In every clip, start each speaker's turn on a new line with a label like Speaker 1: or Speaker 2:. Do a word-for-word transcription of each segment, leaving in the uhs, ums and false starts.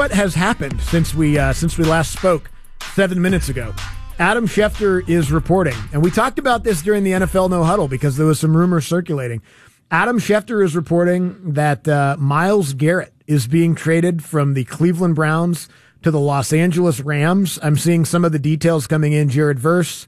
Speaker 1: lot has happened since we uh, since we last spoke seven minutes ago. Adam Schefter is reporting, and we talked about this during the N F L No Huddle because there was some rumors circulating. Adam Schefter is reporting that uh, Myles Garrett is being traded from the Cleveland Browns to the Los Angeles Rams. I'm seeing some of the details coming in. Jared Verse,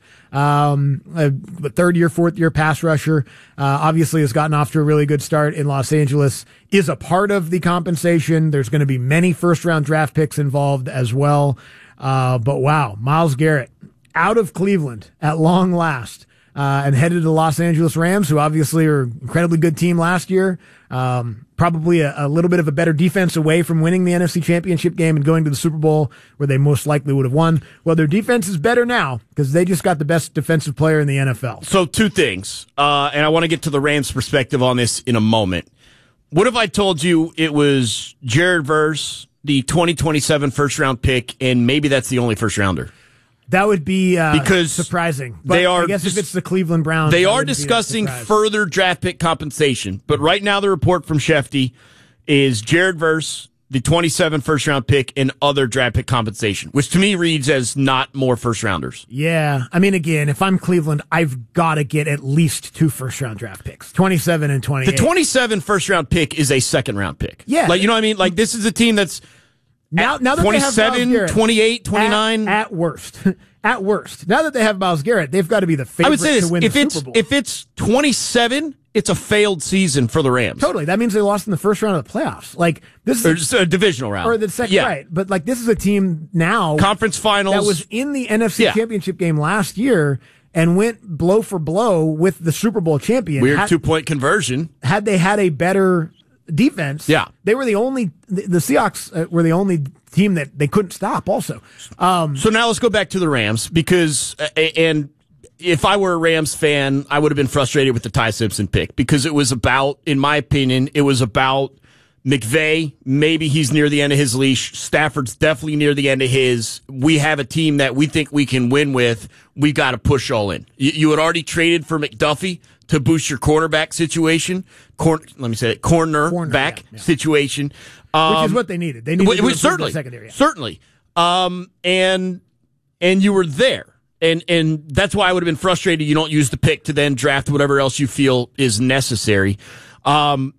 Speaker 1: um, a third year, fourth year pass rusher, uh, obviously has gotten off to a really good start in Los Angeles, is a part of the compensation. There's going to be many first round draft picks involved as well. Uh, but wow, Myles Garrett out of Cleveland at long last. Uh, and headed to the Los Angeles Rams, who obviously are an incredibly good team last year. Um, probably a, a little bit of a better defense away from winning the N F C Championship game and going to the Super Bowl, where they most likely would have won. Well, their defense is better now because they just got the best defensive player in the N F L.
Speaker 2: So two things, uh, and I want to get to the Rams' perspective on this in a moment. What if I told you it was Jared Verse, the twenty twenty-seven first-round pick, and maybe that's the only first-rounder?
Speaker 1: That would be uh,
Speaker 2: because
Speaker 1: surprising. But
Speaker 2: they are,
Speaker 1: I guess if it's the Cleveland Browns,
Speaker 2: they are discussing further draft pick compensation. But right now, the report from Shefty is Jared Verse, the twenty-seven first round pick, and other draft pick compensation, which to me reads as not more first rounders.
Speaker 1: Yeah, I mean, again, if I'm Cleveland, I've got to get at least two first round draft picks, twenty-seven and twenty-eight.
Speaker 2: The twenty-seven first round pick is a second round pick.
Speaker 1: Yeah,
Speaker 2: like you know what I mean. Like this is a team that's.
Speaker 1: Now, now that
Speaker 2: twenty-seven,
Speaker 1: they have Myles Garrett,
Speaker 2: twenty-eight, twenty-nine
Speaker 1: At, at worst. At worst. Now that they have Myles Garrett, they've got to be the favorite
Speaker 2: I would say this,
Speaker 1: to win
Speaker 2: if
Speaker 1: the
Speaker 2: it's,
Speaker 1: Super Bowl.
Speaker 2: If it's twenty-seven, it's a failed season for the Rams.
Speaker 1: Totally. That means they lost in the first round of the playoffs. Like this is
Speaker 2: or just a divisional round.
Speaker 1: Or the second,
Speaker 2: yeah.
Speaker 1: right. But like this is a team now.
Speaker 2: Conference finals.
Speaker 1: That was in the N F C
Speaker 2: yeah.
Speaker 1: Championship game last year and went blow for blow with the Super Bowl champion.
Speaker 2: Weird
Speaker 1: had,
Speaker 2: two-point conversion.
Speaker 1: Had they had a better defense,
Speaker 2: yeah.
Speaker 1: they were the only, the, the Seahawks uh, were the only team that they couldn't stop also. Um,
Speaker 2: so now let's go back to the Rams because, uh, and if I were a Rams fan, I would have been frustrated with the Ty Simpson pick because it was about, in my opinion, it was about McVay. Maybe he's near the end of his leash. Stafford's definitely near the end of his. We have a team that we think we can win with. We got to push all in. You, you had already traded for McDuffie to boost your cornerback situation. Corn, let me say it, cornerback corner, yeah, yeah. situation. Um,
Speaker 1: Which is what they needed. They needed
Speaker 2: w-
Speaker 1: to
Speaker 2: certainly,
Speaker 1: secondary. Yeah.
Speaker 2: Certainly. Um, and, and you were there. And, and that's why I would have been frustrated you don't use the pick to then draft whatever else you feel is necessary. Um,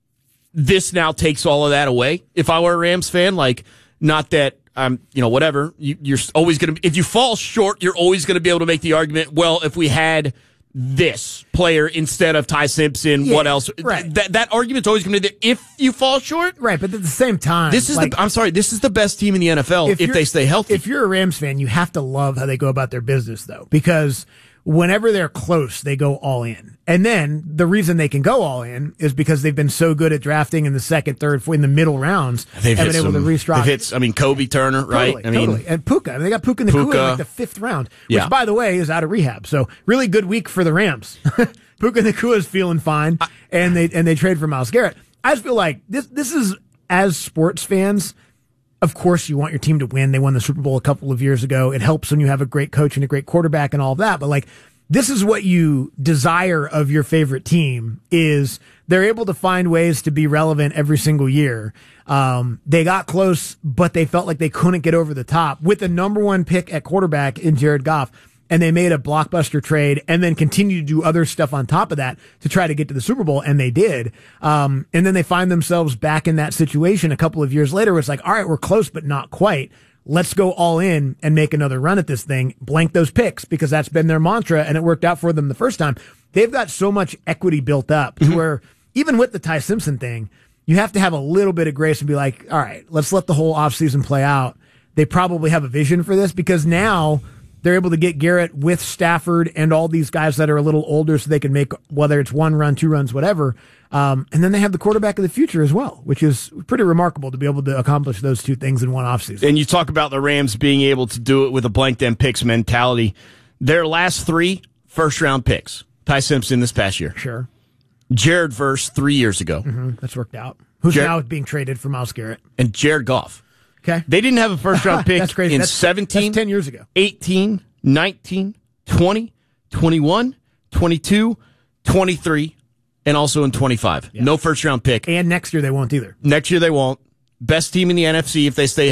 Speaker 2: this now takes all of that away. If I were a Rams fan, like, not that I'm, you know, whatever, you, you're always going to, if you fall short, you're always going to be able to make the argument, well, if we had this player instead of Ty Simpson,
Speaker 1: yeah,
Speaker 2: what else?
Speaker 1: Right.
Speaker 2: That that argument's always going to be there if you fall short.
Speaker 1: Right, but at the same time,
Speaker 2: this is
Speaker 1: like,
Speaker 2: the. I'm sorry, this is the best team in the N F L if, if they stay healthy.
Speaker 1: If you're a Rams fan, you have to love how they go about their business, though, because whenever they're close, they go all in. And then the reason they can go all in is because they've been so good at drafting in the second, third, in the middle rounds.
Speaker 2: They've
Speaker 1: been
Speaker 2: hit
Speaker 1: able
Speaker 2: some,
Speaker 1: to restructure.
Speaker 2: They've hit, I mean, Kobe Turner, right?
Speaker 1: Totally,
Speaker 2: I mean,
Speaker 1: totally. And Puka. I mean, they got Puka Nacua in like the fifth round, which,
Speaker 2: yeah.
Speaker 1: by the way, is out of rehab. So really good week for the Rams. Puka Nacua is feeling fine, I, and they and they trade for Myles Garrett. I just feel like this. This is, as sports fans, of course, you want your team to win. They won the Super Bowl a couple of years ago. It helps when you have a great coach and a great quarterback and all of that. But like, this is what you desire of your favorite team is they're able to find ways to be relevant every single year. Um, they got close, but they felt like they couldn't get over the top with the number one pick at quarterback in Jared Goff. And they made a blockbuster trade and then continued to do other stuff on top of that to try to get to the Super Bowl. And they did. Um, and then they find themselves back in that situation a couple of years later where it's like, all right, we're close, but not quite. Let's go all in and make another run at this thing. Blank those picks because that's been their mantra and it worked out for them the first time. They've got so much equity built up to where even with the Ty Simpson thing, you have to have a little bit of grace and be like, all right, let's let the whole offseason play out. They probably have a vision for this because now they're able to get Garrett with Stafford and all these guys that are a little older so they can make, whether it's one run, two runs, whatever. Um, and then they have the quarterback of the future as well, which is pretty remarkable to be able to accomplish those two things in one offseason.
Speaker 2: And you talk about the Rams being able to do it with a blank them picks mentality. Their last three first-round picks, Ty Simpson this past year.
Speaker 1: Sure.
Speaker 2: Jared Verse three years ago.
Speaker 1: Mm-hmm. That's worked out. Who's Jared, now being traded for Myles Garrett.
Speaker 2: And Jared Goff.
Speaker 1: Okay.
Speaker 2: They didn't have a first-round pick
Speaker 1: that's crazy.
Speaker 2: in
Speaker 1: that's,
Speaker 2: seventeen,
Speaker 1: that's ten years ago.
Speaker 2: eighteen, nineteen, twenty, twenty-one, twenty-two, twenty-three, and also in twenty-five. Yeah. No first-round pick.
Speaker 1: And next year they won't either.
Speaker 2: Next year they won't. Best team in the N F C if they stay